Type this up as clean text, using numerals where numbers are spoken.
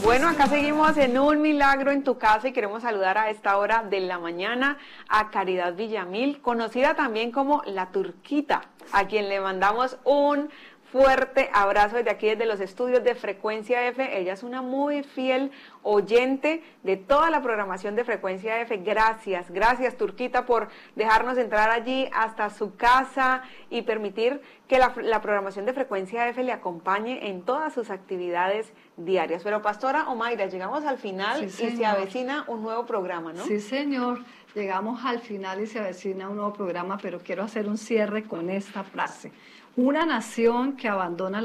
Bueno, acá seguimos en Un Milagro en tu Casa y queremos saludar a esta hora de la mañana a Caridad Villamil, conocida también como La Turquita, a quien le mandamos un fuerte abrazo desde aquí, desde los estudios de Frecuencia F. Ella es una muy fiel oyente de toda la programación de Frecuencia F. Gracias, gracias Turquita por dejarnos entrar allí hasta su casa y permitir que la programación de Frecuencia F le acompañe en todas sus actividades diarias. Pero Pastora Omaira, llegamos al final y se avecina un nuevo programa, ¿no? Sí, señor. Llegamos al final y se avecina un nuevo programa, pero quiero hacer un cierre con esta frase. Una nación que abandona